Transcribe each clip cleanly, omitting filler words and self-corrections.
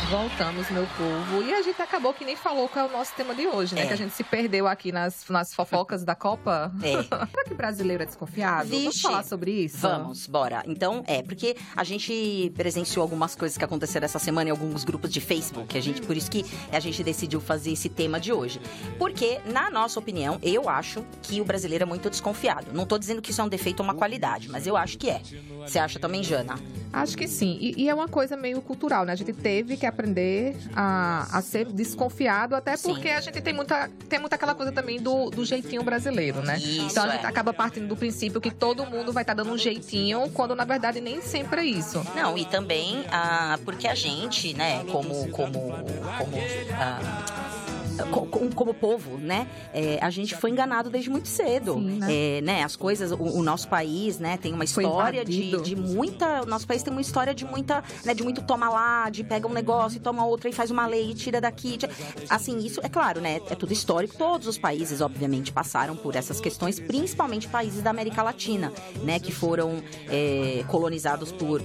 Voltamos, meu povo. E a gente acabou que nem falou qual é o nosso tema de hoje, né? Que a gente se perdeu aqui nas fofocas da Copa. Será que brasileiro é desconfiado? Vixe. Vamos falar sobre isso? Vamos, bora. Então, porque a gente presenciou algumas coisas que aconteceram essa semana em alguns grupos de Facebook. Por isso que a gente decidiu fazer esse tema de hoje. Porque, na nossa opinião, eu acho que o brasileiro é muito desconfiado. Não tô dizendo que isso é um defeito ou uma qualidade, mas eu acho que é. Você acha também, Jana? Acho que sim. E é uma coisa meio cultural, né? A gente teve que aprender a ser desconfiado, até porque a gente tem muita aquela coisa também do jeitinho brasileiro, né? Isso, então a gente acaba partindo do princípio que todo mundo vai estar dando um jeitinho, quando na verdade nem sempre é isso. Não, e também porque a gente, né, como povo, né? A gente foi enganado desde muito cedo. Sim, né? Né? As coisas, o nosso país, né, tem uma história de muita. O nosso país tem uma história de muita, né, de muito toma lá, de pega um negócio e toma outro e faz uma lei e tira daqui. Assim, isso é claro, né? É tudo histórico. Todos os países, obviamente, passaram por essas questões, principalmente países da América Latina, né? Que foram colonizados por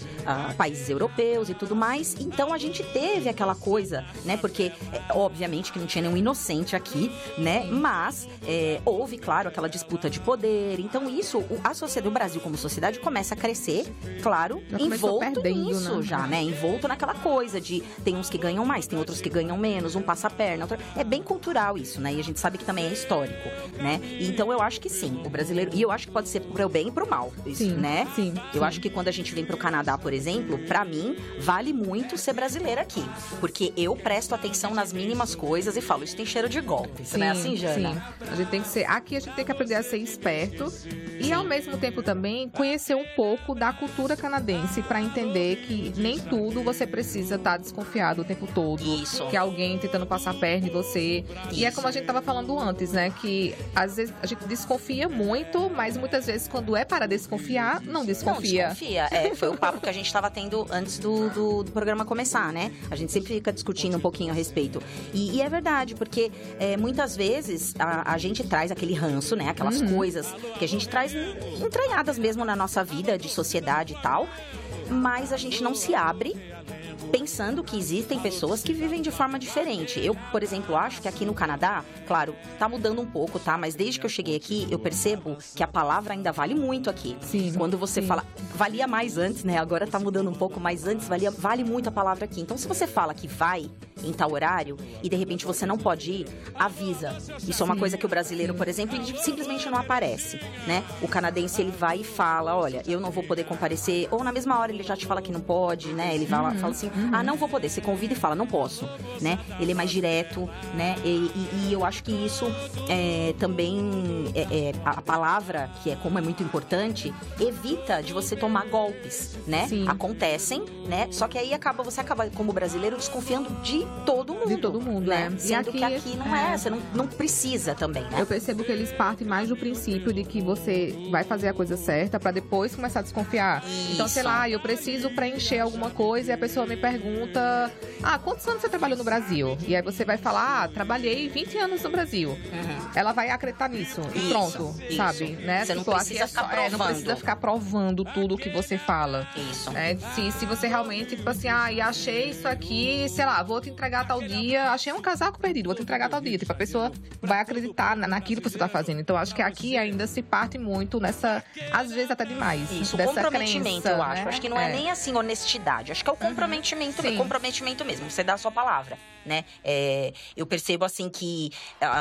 países europeus e tudo mais. Então a gente teve aquela coisa, né? Porque, obviamente, que não tinha nenhum inocente aqui, né? Mas houve, claro, aquela disputa de poder. Então isso, a sociedade do Brasil como sociedade começa a crescer, claro, envolto nisso, né? Já, né? Envolto naquela coisa de tem uns que ganham mais, tem outros que ganham menos, um passa a perna, outro... É bem cultural isso, né? E a gente sabe que também é histórico, né? Então eu acho que sim, o brasileiro... E eu acho que pode ser pro bem e pro mal, isso, sim, né? Sim, eu acho que quando a gente vem pro Canadá, por exemplo, pra mim, vale muito ser brasileira aqui. Porque eu presto atenção nas mínimas coisas e falo, isso tem cheiro de golpe. Isso não é assim, Jana? Sim. A gente tem que ser... Aqui a gente tem que aprender a ser esperto e, ao mesmo tempo, também conhecer um pouco da cultura canadense para entender que nem tudo você precisa estar desconfiado o tempo todo. Isso. Que alguém tentando passar a perna em você. Isso. E é como a gente tava falando antes, né? Que, às vezes, a gente desconfia muito, mas muitas vezes, quando é para desconfiar, não desconfia. Não desconfia. Foi o papo que a gente tava tendo antes do programa começar, né? A gente sempre fica discutindo um pouquinho a respeito. E é verdade, porque muitas vezes a gente traz aquele ranço, né? Aquelas coisas que a gente traz entranhadas mesmo na nossa vida de sociedade e tal, mas a gente não se abre pensando que existem pessoas que vivem de forma diferente. Eu, por exemplo, acho que aqui no Canadá, claro, tá mudando um pouco, tá? Mas desde que eu cheguei aqui, eu percebo que a palavra ainda vale muito aqui. Sim. Quando você fala... Valia mais antes, né? Agora tá mudando um pouco, mas antes vale muito a palavra aqui. Então, se você fala que vai em tal horário e, de repente, você não pode ir, avisa. Isso é uma coisa que o brasileiro, por exemplo, ele simplesmente não aparece, né? O canadense, ele vai e fala, olha, eu não vou poder comparecer. Ou na mesma hora ele já te fala que não pode, né? Ele fala assim, não vou poder. Você convida e fala, não posso, né? Ele é mais direto, né? E eu acho que isso também, a palavra, que é como é muito importante, evita de você tomar golpes, né? Sim. Acontecem, né? Só que aí você acaba, como brasileiro, desconfiando de todo mundo. De todo mundo, né? Sendo que aqui não você não precisa também, né? Eu percebo que eles partem mais do princípio de que você vai fazer a coisa certa pra depois começar a desconfiar. Isso. Então, sei lá, eu preciso preencher alguma coisa e a pessoa me pergunta, quantos anos você trabalhou no Brasil? E aí você vai falar, trabalhei 20 anos no Brasil. Ela vai acreditar nisso e pronto, sabe? Né? Você não precisa ficar provando. Não precisa ficar provando tudo o que você fala. Isso. Se você realmente, tipo assim, e achei isso aqui, sei lá, vou te entregar tal dia, achei um casaco perdido, vou te entregar tal dia. Tipo, a pessoa vai acreditar naquilo que você tá fazendo. Então, acho que aqui ainda se parte muito nessa, às vezes até demais. Isso, dessa comprometimento, crença, eu acho. Né? Acho que não é nem assim honestidade. Acho que é o comprometimento, comprometimento mesmo. Você dá a sua palavra, né? Eu percebo assim que...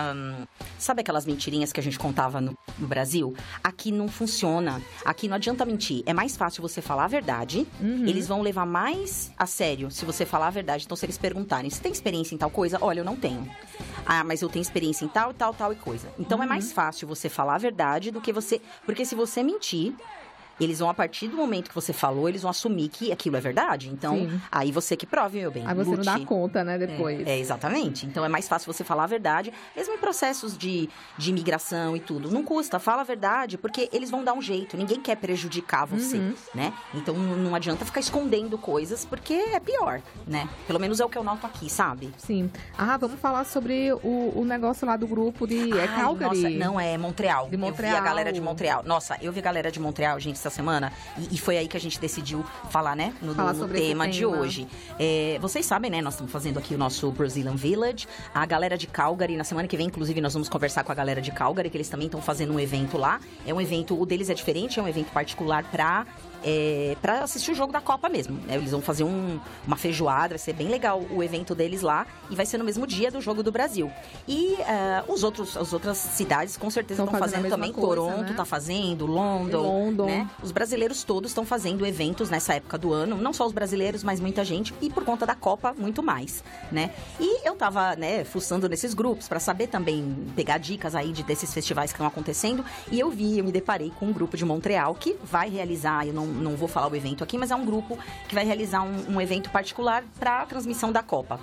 sabe aquelas mentirinhas que a gente contava no Brasil? Aqui não funciona. Aqui não adianta mentir. É mais fácil você falar a verdade. Eles vão levar mais a sério se você falar a verdade. Então, se eles perguntarem, você tem experiência em tal coisa? Olha, eu não tenho. Mas eu tenho experiência em tal e coisa. Então, é mais fácil você falar a verdade do que você... Porque se você mentir... Eles vão, a partir do momento que você falou, eles vão assumir que aquilo é verdade. Então, aí você que prove, meu bem. Aí você não dá conta, né, depois. Exatamente. Então, é mais fácil você falar a verdade, mesmo em processos de imigração e tudo. Não custa, fala a verdade, porque eles vão dar um jeito. Ninguém quer prejudicar você, né? Então, não adianta ficar escondendo coisas, porque é pior, né? Pelo menos é o que eu noto aqui, sabe? Sim. Vamos falar sobre o negócio lá do grupo de Calgary. Nossa, não, é Montreal. De Montreal. Eu vi a galera de Montreal. Nossa, eu vi a galera de Montreal, gente, essa semana, e foi aí que a gente decidiu falar, né, no tema de hoje. Vocês sabem, né, nós estamos fazendo aqui o nosso Brazilian Village. A galera de Calgary, na semana que vem, inclusive, nós vamos conversar com a galera de Calgary, que eles também estão fazendo um evento lá. É um evento, o deles é diferente, é um evento particular para assistir o jogo da Copa mesmo. Eles vão fazer uma feijoada, vai ser bem legal o evento deles lá, e vai ser no mesmo dia do jogo do Brasil. E as outras cidades com certeza estão fazendo também. Coisa, Toronto está fazendo, London. Né? Os brasileiros todos estão fazendo eventos nessa época do ano, não só os brasileiros, mas muita gente, e por conta da Copa, muito mais, né? E eu tava, né, fuçando nesses grupos para saber também, pegar dicas aí desses festivais que estão acontecendo, e eu me deparei com um grupo de Montreal que vai realizar, eu não vou falar o evento aqui, mas é um grupo que vai realizar um evento particular para a transmissão da Copa.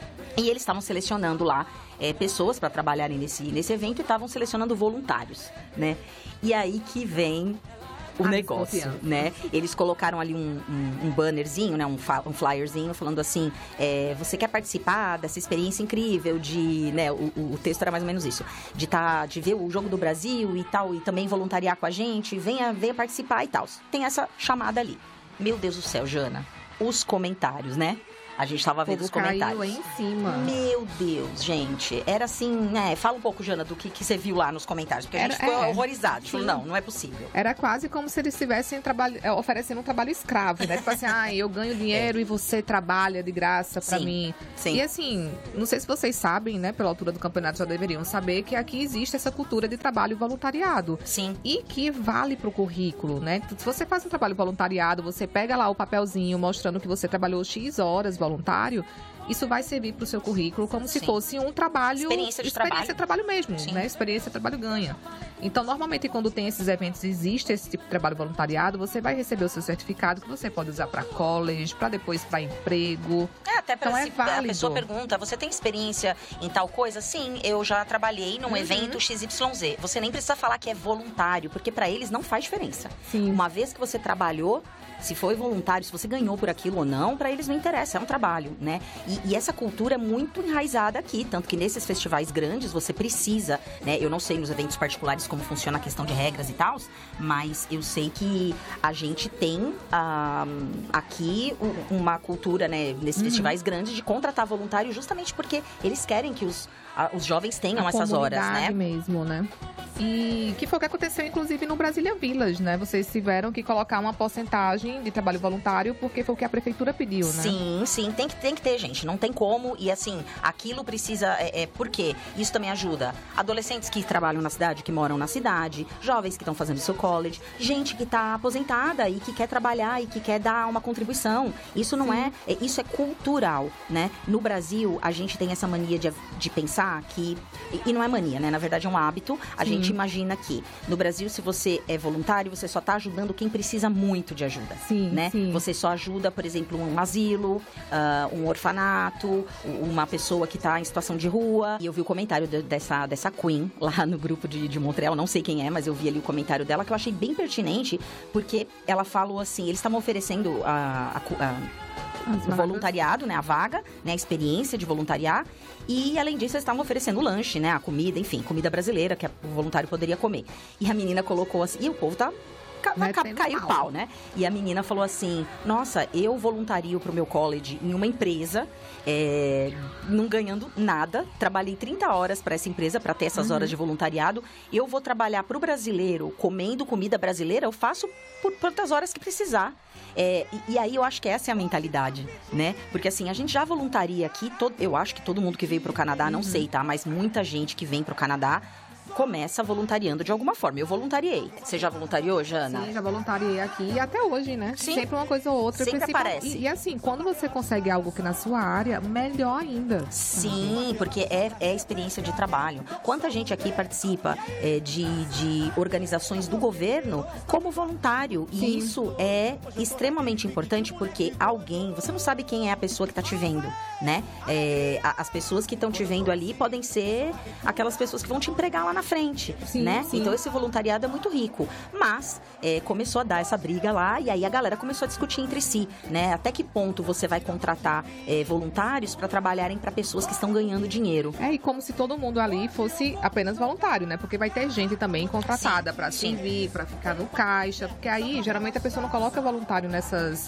E eles estavam selecionando lá pessoas para trabalharem nesse evento, e estavam selecionando voluntários, né? E aí que vem o negócio, né? Eles colocaram ali um bannerzinho, né? Um flyerzinho falando assim, você quer participar dessa experiência incrível de, né? O texto era mais ou menos isso, de ver o jogo do Brasil e tal, e também voluntariar com a gente, venha participar e tal. Tem essa chamada ali. Meu Deus do céu, Jana, os comentários, né? A gente tava vendo os comentários. Caiu em cima. Meu Deus, gente. Era assim, né? Fala um pouco, Jana, do que você viu lá nos comentários. Porque a gente ficou horrorizado. Falou, não é possível. Era quase como se eles estivessem oferecendo um trabalho escravo, né? Tipo assim, eu ganho dinheiro e você trabalha de graça pra mim. Sim. E assim, não sei se vocês sabem, né? Pela altura do campeonato já deveriam saber que aqui existe essa cultura de trabalho voluntariado. Sim. E que vale pro currículo, né? Se você faz um trabalho voluntariado, você pega lá o papelzinho mostrando que você trabalhou X horas voluntário, isso vai servir para o seu currículo como se fosse um trabalho... Experiência de trabalho mesmo, né? Experiência de trabalho ganha. Então, normalmente, quando tem esses eventos, existe esse tipo de trabalho voluntariado, você vai receber o seu certificado, que você pode usar para college, para depois para emprego. Até para a pessoa pergunta, você tem experiência em tal coisa? Sim, eu já trabalhei num evento XYZ. Você nem precisa falar que é voluntário, porque para eles não faz diferença. Sim. Uma vez que você trabalhou, se foi voluntário, se você ganhou por aquilo ou não, para eles não interessa, é um trabalho, né? E essa cultura é muito enraizada aqui, tanto que nesses festivais grandes você precisa, né? Eu não sei nos eventos particulares como funciona a questão de regras e tal, mas eu sei que a gente tem aqui uma cultura, né, nesses festivais grandes de contratar voluntário justamente porque eles querem que os jovens tenham essas horas, né? Mesmo, né? E que foi o que aconteceu, inclusive, no Brazilian Village, né? Vocês tiveram que colocar uma porcentagem de trabalho voluntário, porque foi o que a prefeitura pediu, né? Sim, tem que ter, gente. Não tem como. E, assim, aquilo precisa... Por quê? Isso também ajuda adolescentes que trabalham na cidade, que moram na cidade, jovens que estão fazendo seu college, gente que está aposentada e que quer trabalhar e que quer dar uma contribuição. Isso não isso é cultural, né? No Brasil, a gente tem essa mania de pensar que... E não é mania, né? Na verdade, é um hábito. A gente imagina que no Brasil, se você é voluntário, você só está ajudando quem precisa muito de ajuda, né? Você só ajuda, por exemplo, um asilo, um orfanato, uma pessoa que está em situação de rua. E eu vi o comentário dessa Queen lá no grupo de Montreal, não sei quem é, mas eu vi ali o comentário dela, que eu achei bem pertinente, porque ela falou assim, eles estavam oferecendo o voluntariado, né, a vaga, né, a experiência de voluntariar, e além disso eles estavam oferecendo lanche, né, a comida, enfim, comida brasileira que o voluntário poderia comer. E a menina colocou assim, e o povo caiu o pau, né? E a menina falou assim, nossa, eu voluntario pro meu college em uma empresa, não ganhando nada, trabalhei 30 horas para essa empresa, para ter essas horas de voluntariado, eu vou trabalhar pro brasileiro, comendo comida brasileira, eu faço por quantas horas que precisar. E aí eu acho que essa é a mentalidade, né? Porque assim, a gente já voluntaria aqui, eu acho que todo mundo que veio pro Canadá, não sei, tá? Mas muita gente que vem pro Canadá começa voluntariando de alguma forma. Eu voluntariei. Você já voluntariou, Jana? Sim, já voluntariei aqui e até hoje, né? Sim. Sempre uma coisa ou outra. Sempre aparece. E assim, quando você consegue algo que na sua área, melhor ainda. Sim, porque é experiência de trabalho. Quanta gente aqui participa de organizações do governo como voluntário. Sim. E isso é extremamente importante porque você não sabe quem é a pessoa que está te vendo, né? As pessoas que estão te vendo ali podem ser aquelas pessoas que vão te empregar lá na na frente, né? Sim. Então esse voluntariado é muito rico. Mas começou a dar essa briga lá e aí a galera começou a discutir entre si, né? Até que ponto você vai contratar voluntários para trabalharem para pessoas que estão ganhando dinheiro. E como se todo mundo ali fosse apenas voluntário, né? Porque vai ter gente também contratada para servir, para ficar no caixa, porque aí geralmente a pessoa não coloca voluntário nessas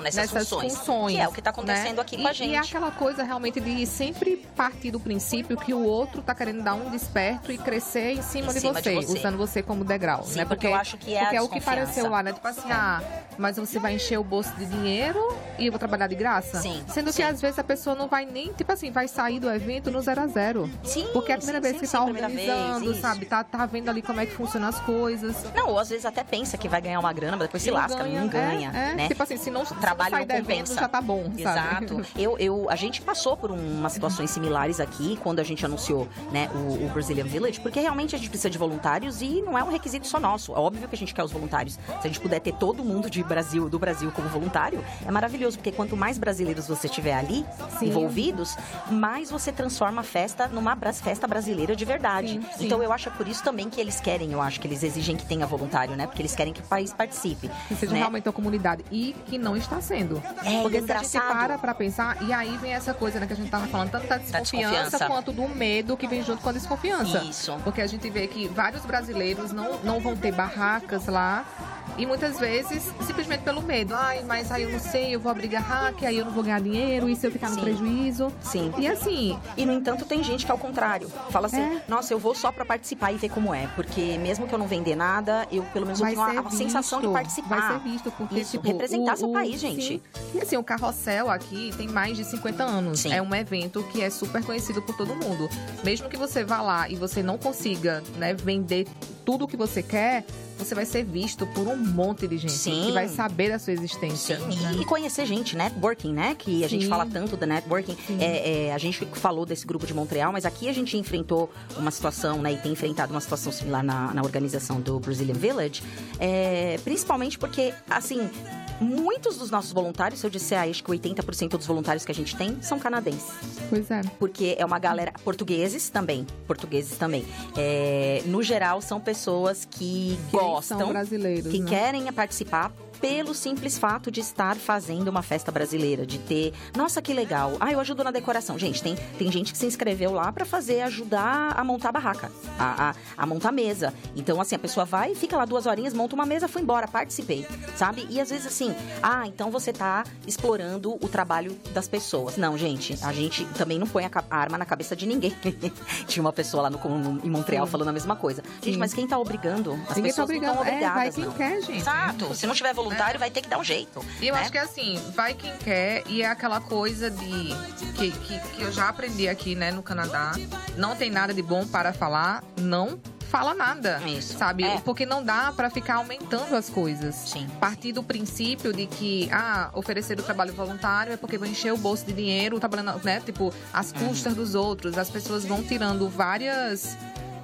funções, que é o que tá acontecendo, né? Aqui com a gente. E é aquela coisa realmente de sempre partir do princípio que o outro tá querendo dar um desperto e crescer em cima de você, usando você como degrau, sim, né? Porque eu acho que é o que pareceu lá, né? Tipo assim, mas você vai encher o bolso de dinheiro e eu vou trabalhar de graça? Sim. Sendo que às vezes a pessoa não vai nem, tipo assim, vai sair do evento no 0 a 0. Sim. Porque é a primeira vez que tá organizando, sabe? Tá vendo ali como é que funcionam as coisas. Não, ou às vezes até pensa que vai ganhar uma grana, mas depois se lasca, não ganha, né? Tipo assim, se não trabalho não compensa, já tá bom, sabe? Exato. A gente passou por umas situações similares aqui, quando a gente anunciou, né, o Brazilian Village, porque realmente a gente precisa de voluntários e não é um requisito só nosso. É óbvio que a gente quer os voluntários. Se a gente puder ter todo mundo do Brasil como voluntário, é maravilhoso, porque quanto mais brasileiros você tiver ali, envolvidos, mais você transforma a festa numa festa brasileira de verdade. Sim. Então eu acho que é por isso também que eles querem, eu acho que eles exigem que tenha voluntário, né? Porque eles querem que o país participe. Que seja realmente uma comunidade. E que não está sendo. Porque se a gente para pensar, e aí vem essa coisa, né, que a gente tava falando, tanto da desconfiança quanto do medo que vem junto com a desconfiança. Isso. Porque a gente vê que vários brasileiros não vão ter barracas lá. E muitas vezes, simplesmente pelo medo. Mas aí eu não sei, eu vou abrir barraca, aí eu não vou ganhar dinheiro, e se eu ficar no prejuízo? Sim. E assim... E, no entanto, tem gente que é ao contrário. Fala assim, nossa, eu vou só pra participar e ver como é. Porque mesmo que eu não vender nada, eu pelo menos tenho a sensação de participar. Vai ser visto, porque tipo, representar seu país, gente. Sim. E assim, o Carrossel aqui tem mais de 50 anos. Sim. É um evento que é super conhecido por todo mundo. Mesmo que você vá lá e você não consiga, né, vender tudo o que você quer, você vai ser visto por um monte de gente que vai saber da sua existência. Sim. E conhecer gente, networking, né? Que a gente fala tanto da networking. A gente falou desse grupo de Montreal, mas aqui a gente enfrentou uma situação, né? E tem enfrentado uma situação similar na organização do Brazilian Village. Principalmente porque, assim... Muitos dos nossos voluntários, se eu disser acho que 80% dos voluntários que a gente tem são canadenses. Pois é. Porque é uma galera... Portugueses também. No geral, são pessoas que gostam... São brasileiros, que né? querem participar pelo simples fato de estar fazendo uma festa brasileira, de ter... Nossa, que legal. Eu ajudo na decoração. Gente, tem gente que se inscreveu lá pra ajudar a montar a barraca, a montar a mesa. Então, assim, a pessoa vai, fica lá 2 horinhas, monta uma mesa, foi embora, participei, sabe? E às vezes, assim, então você tá explorando o trabalho das pessoas. Não, gente, a gente também não põe a arma na cabeça de ninguém. Tinha uma pessoa lá em Montreal falando a mesma coisa. Gente, mas quem tá obrigando? As Ninguém pessoas tá obrigando. não estão obrigadas, vai quem não. quer, gente. Exato. Se não tiver voluntário, vai ter que dar um jeito. E eu acho que assim, vai quem quer, e é aquela coisa que eu já aprendi aqui, né, no Canadá. Não tem nada de bom para falar, não fala nada. Isso. Sabe? Porque não dá pra ficar aumentando as coisas. Sim. Partir do princípio de que, oferecer o trabalho voluntário é porque vão encher o bolso de dinheiro, trabalhando, né, tipo, às custas dos outros. As pessoas vão tirando várias...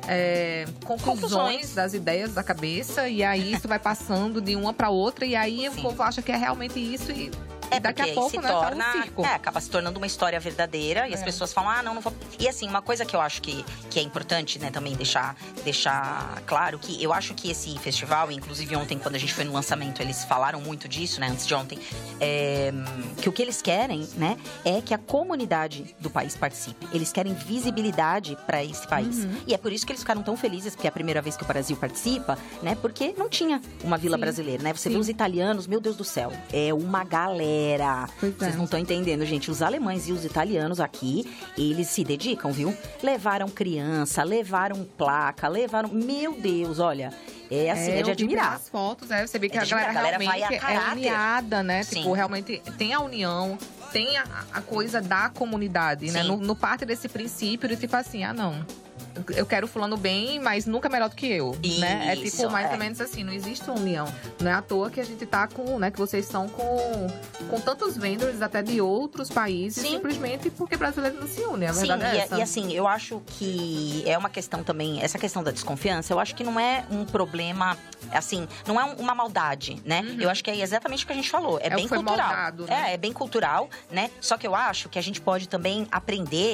conclusões das ideias da cabeça, e aí isso vai passando de uma para outra, e aí o povo acha que é realmente isso, e daqui a pouco, se né, torna, tá um circo. acaba se tornando uma história verdadeira, e as pessoas falam, não vou... E assim, uma coisa que eu acho que é importante, né, também deixar claro, que eu acho que esse festival, inclusive ontem, quando a gente foi no lançamento, eles falaram muito disso, né, antes de ontem, que o que eles querem, né, é que a comunidade do país participe. Eles querem visibilidade para esse país. E é por isso que eles ficaram tão felizes, porque é a primeira vez que o Brasil participa, né, porque não tinha uma vila brasileira, né? Você vê os italianos, meu Deus do céu, é uma galera. Vocês não estão entendendo, gente. Os alemães e os italianos aqui, eles se dedicam, viu? Levaram criança, levaram placa, Meu Deus, olha... É de admirar. As fotos, você vê que a galera realmente é uniada, né? Sim. Tipo, realmente tem a união, tem a coisa da comunidade, né? No parte desse princípio de tipo assim, não... Eu quero fulano bem, mas nunca melhor do que eu, né? É tipo mais ou menos assim, não existe uma união. Não é à toa que a gente tá com, né? Que vocês estão com tantos vendors até de outros países, simplesmente porque brasileiro não se une, a verdade é essa. E assim, eu acho que é uma questão também, essa questão da desconfiança, eu acho que não é um problema, assim, não é uma maldade, né? Eu acho que é exatamente o que a gente falou, é bem cultural. Moldado, né? É bem cultural, né? Só que eu acho que a gente pode também aprender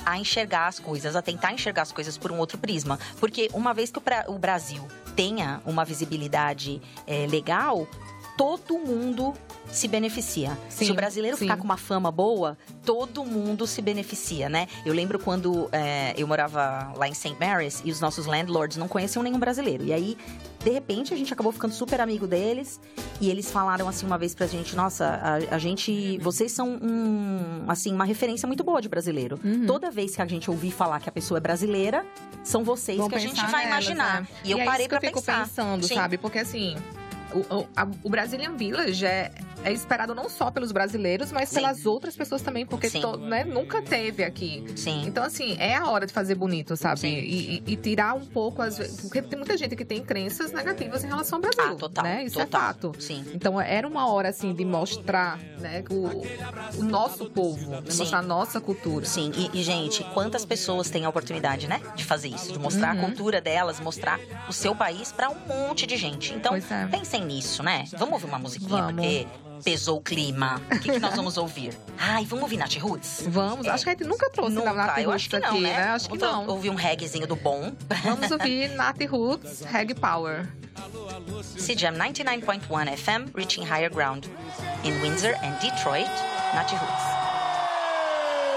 a enxergar as coisas, a tentar enxergar as coisas por um outro prisma. Porque uma vez que o Brasil tenha uma visibilidade legal, todo mundo se beneficia. Sim, se o brasileiro ficar com uma fama boa, todo mundo se beneficia, né? Eu lembro quando eu morava lá em St. Mary's e os nossos landlords não conheciam nenhum brasileiro. E aí, de repente, a gente acabou ficando super amigo deles. E eles falaram assim uma vez pra gente: nossa, vocês são uma referência muito boa de brasileiro. Toda vez que a gente ouvir falar que a pessoa é brasileira, são vocês que a gente vai imaginar. E eu parei pra pensar. Eu fico pensando, sabe? Porque assim, o Brazilian Village é esperado não só pelos brasileiros, mas pelas outras pessoas também, porque nunca teve aqui. Sim. Então, assim, é a hora de fazer bonito, sabe? E tirar um pouco, porque tem muita gente que tem crenças negativas em relação ao Brasil. Total. Né? Isso total. é fato. Sim. Então, era uma hora, assim, de mostrar, né, o nosso povo, de mostrar a nossa cultura. Sim, e, gente, quantas pessoas têm a oportunidade, né, de fazer isso, de mostrar a cultura delas, mostrar o seu país pra um monte de gente. Então, pensem nisso, né? Vamos ouvir uma musiquinha, porque pesou o clima. O que nós vamos ouvir? Ai, vamos ouvir Nath Roots? Vamos. Acho que a gente nunca trouxe Nath Roots acho que não, aqui, né? Acho que não. Ouvir um reggaezinho do bom. Vamos ouvir Nath Roots, Reggae Power. CJAM 99.1 FM, reaching higher ground. In Windsor and Detroit, Nath Roots.